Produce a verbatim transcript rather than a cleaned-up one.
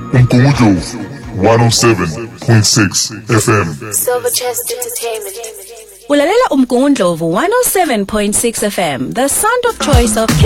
Umgungundlovu one oh seven point six F M. Silverchest Entertainment. Ulalela Umgungundlovu one oh seven point six F M, the sound of choice of